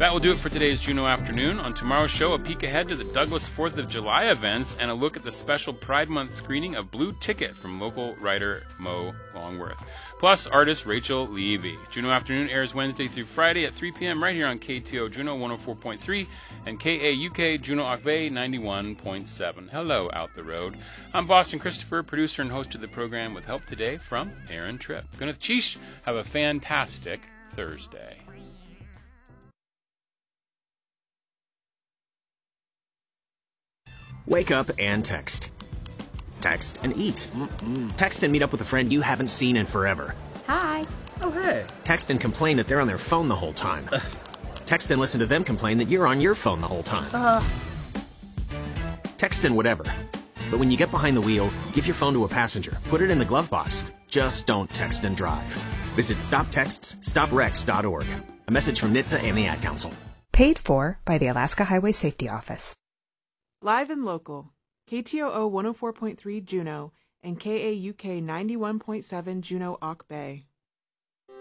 That will do it for today's Juneau Afternoon. On tomorrow's show, a peek ahead to the Douglas 4th of July events and a look at the special Pride Month screening of Blue Ticket from local writer Mo Longworth. Plus, artist Rachel Levy. Juneau Afternoon airs Wednesday through Friday at 3 p.m. right here on KTO Juneau 104.3 and KAUK Juneau Ock Bay 91.7. Hello, out the road. I'm Boston Christopher, producer and host of the program with help today from Aaron Tripp. Gwyneth Cheesh, have a fantastic Thursday. Wake up and text. Text and eat. Text and meet up with a friend you haven't seen in forever. Hi. Oh, hey. Text and complain that they're on their phone the whole time. Text and listen to them complain that you're on your phone the whole time. Text and whatever. But when you get behind the wheel, give your phone to a passenger. Put it in the glove box. Just don't text and drive. Visit StopTextsStopWrecks.org. A message from NHTSA and the Ad Council. Paid for by the Alaska Highway Safety Office. Live and local, KTOO 104.3 Juneau and KAUK 91.7 Juneau Ock Bay.